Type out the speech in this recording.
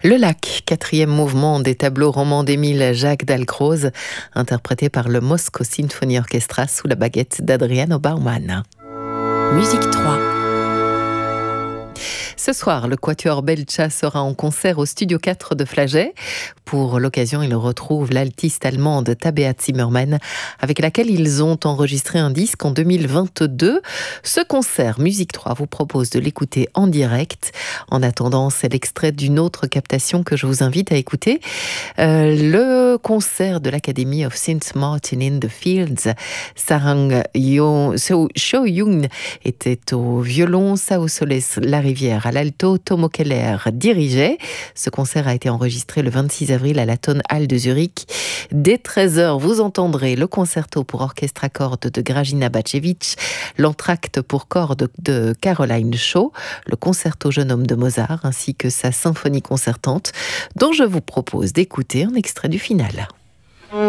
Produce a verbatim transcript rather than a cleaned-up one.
Le lac, quatrième mouvement des tableaux romans d'Émile Jacques Dalcroze, interprété par le Moscow Symphony Orchestra sous la baguette d'Adriano Baumann. Musique trois. Ce soir, le Quatuor Belcha sera en concert au Studio quatre de Flagey. Pour l'occasion, ils retrouvent l'altiste allemande Tabea Zimmermann, avec laquelle ils ont enregistré un disque en deux mille vingt-deux. Ce concert, Musique trois, vous propose de l'écouter en direct. En attendant, c'est l'extrait d'une autre captation que je vous invite à écouter. Euh, le concert de l'Academy of Saint Martin in the Fields. Sarang Cho-Young était au violon, Sao Soles Larivière à l'alto, Tomo Keller dirigeait. Ce concert a été enregistré le vingt-six avril à la Tonhalle de Zurich. Dès treize heures, vous entendrez le concerto pour orchestre à cordes de Grażyna Bacewicz, l'entracte pour cordes de Caroline Shaw, le concerto Jeune homme de Mozart, ainsi que sa symphonie concertante, dont je vous propose d'écouter un extrait du final.